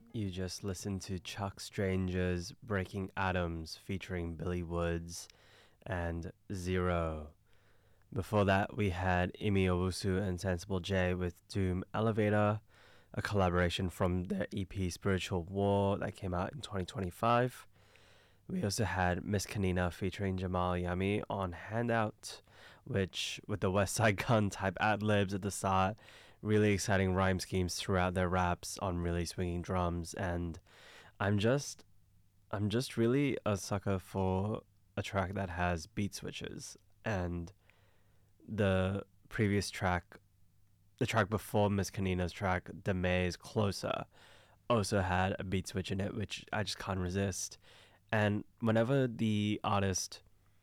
You just listened to Chuck Stranger's Breaking Atoms featuring Billy Woods and Zero. Before that, we had Imi Owusu and Sensible J with Doom Elevator, a collaboration from their EP Spiritual War that came out in 2025. We also had Miss Kanina featuring Jamal Yami on Handout, which, with the West Side Gun type ad libs at the start, really exciting rhyme schemes throughout their raps on really swinging drums, and I'm just I'm just really a sucker for a track that has beat switches. And the previous track, the track before Miss Kanina's track, The Maze Closer, also had a beat switch in it, which I just can't resist. And whenever the artist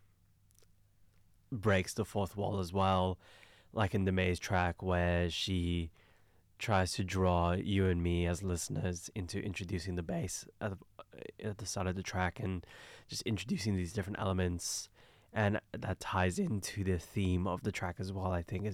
breaks the fourth wall as well, like in the Maze track where she tries to draw you and me as listeners into introducing the bass at the start of the track and just introducing these different elements, and that ties into the theme of the track as well. I think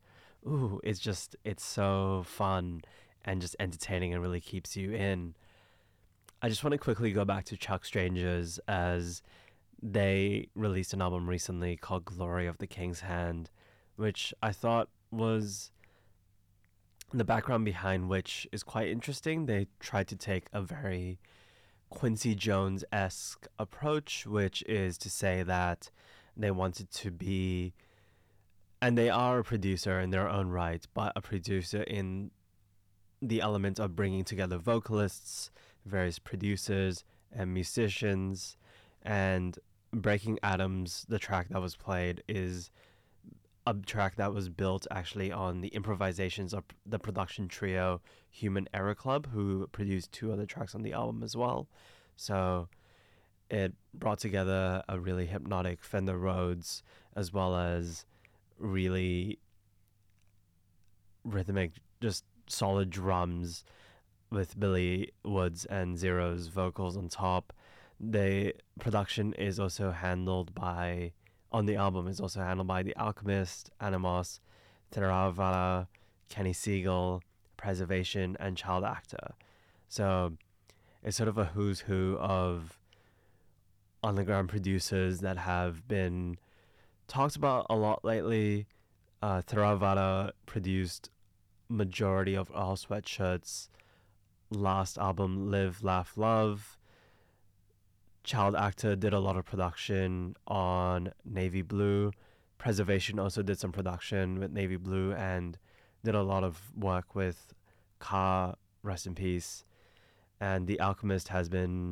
it's so fun and just entertaining and really keeps you in. I just want to quickly go back to Chuck Strangers, as they released an album recently called Glory of the King's Hand, which I thought was the background behind which is quite interesting. They tried to take a very Quincy Jones esque approach, which is to say that they wanted to be, and they are a producer in their own right, but a producer in the element of bringing together vocalists, various producers, and musicians. And Breaking Atoms, the track that was played, is a track that was built actually on the improvisations of the production trio Human Error Club, who produced two other tracks on the album as well. So it brought together a really hypnotic Fender Rhodes as well as really rhythmic, just solid drums with Billy Woods and Zero's vocals on top. The production is also handled by, on the album, is also handled by The Alchemist, Animos, Theravada, Kenny Siegel, Preservation, and Child Actor. So it's sort of a who's who of underground producers that have been talked about a lot lately. Theravada produced majority of All Sweatshirt's last album, Live, Laugh, Love. Child Actor did a lot of production on Navy Blue. Preservation also did some production with Navy Blue and did a lot of work with Ka, rest in peace. And The Alchemist has been